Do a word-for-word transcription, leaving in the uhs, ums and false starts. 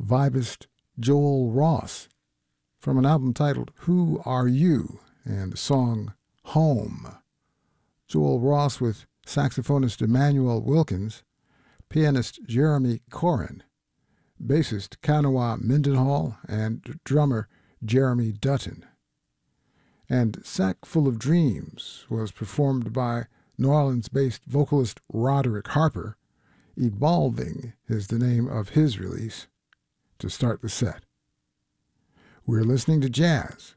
vibist Joel Ross from an album titled Who Are You? And the song Home. Joel Ross with saxophonist Emmanuel Wilkins, pianist Jeremy Corin, bassist Kanawha Mendenhall, and drummer Jeremy Dutton. And Sack Full of Dreams was performed by New Orleans-based vocalist Roderick Harper. Evolving is the name of his release, to start the set. We're listening to jazz